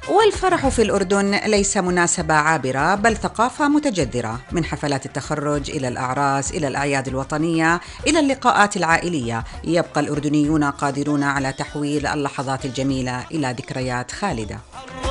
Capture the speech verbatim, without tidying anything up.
والفرح في الأردن ليس مناسبة عابرة بل ثقافة متجذرة، من حفلات التخرج إلى الأعراس إلى الأعياد الوطنية إلى اللقاءات العائلية. يبقى الأردنيون قادرون على تحويل اللحظات الجميلة إلى ذكريات خالدة.